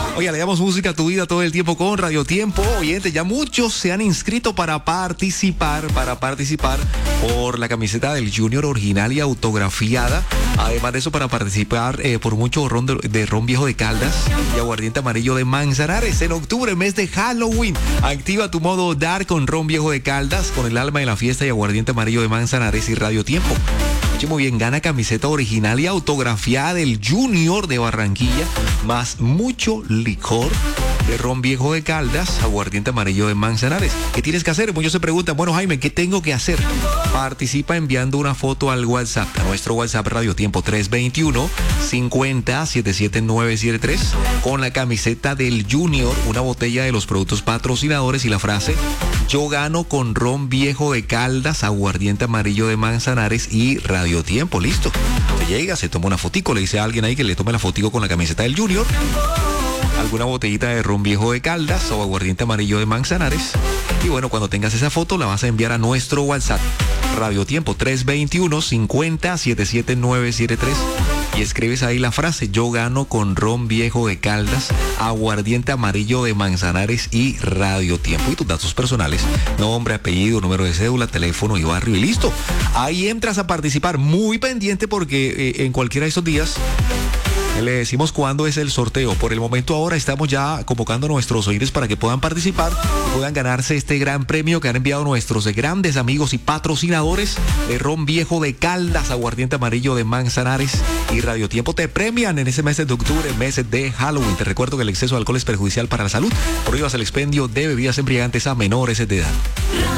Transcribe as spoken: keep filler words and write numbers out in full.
Oye, le damos música a tu vida todo el tiempo con Radio Tiempo. Oyentes, ya muchos se han inscrito para participar, para participar por la camiseta del Junior original y autografiada. Además de eso, para participar eh, por mucho ron de, de ron viejo de Caldas y aguardiente amarillo de Manzanares. En octubre, mes de Halloween, activa tu modo Dark con ron viejo de Caldas, con el alma de la fiesta y aguardiente amarillo de Manzanares y Radio Tiempo. Muy bien, gana camiseta original y autografiada del Junior de Barranquilla, más mucho licor de ron viejo de Caldas, aguardiente amarillo de Manzanares. ¿Qué tienes que hacer? Muchos se preguntan, bueno, Jaime, ¿qué tengo que hacer? Participa enviando una foto al WhatsApp, a nuestro WhatsApp Radio Tiempo tres dos uno, cincuenta, setenta y siete nueve siete tres, con la camiseta del Junior, una botella de los productos patrocinadores y la frase: yo gano con ron viejo de Caldas, aguardiente amarillo de Manzanares y Radio Tiempo. Listo. Se llega, se toma una fotico, le dice a alguien ahí que le tome la fotico con la camiseta del Junior, alguna botellita de ron viejo de Caldas o aguardiente amarillo de Manzanares. Y bueno, cuando tengas esa foto la vas a enviar a nuestro WhatsApp Radio Tiempo tres dos uno, cincuenta, setenta y siete nueve siete tres y escribes ahí la frase: yo gano con ron viejo de Caldas, aguardiente amarillo de Manzanares y Radio Tiempo, y tus datos personales, nombre, apellido, número de cédula, teléfono y barrio, y listo. Ahí entras a participar. Muy pendiente porque eh, en cualquiera de estos días le decimos cuándo es el sorteo. Por el momento ahora estamos ya convocando a nuestros oyentes para que puedan participar y puedan ganarse este gran premio que han enviado nuestros grandes amigos y patrocinadores de ron viejo de Caldas, aguardiente amarillo de Manzanares y Radio Tiempo. Te premian en ese mes de octubre, meses de Halloween. Te recuerdo que el exceso de alcohol es perjudicial para la salud. Prohíbas el expendio de bebidas embriagantes a menores de edad.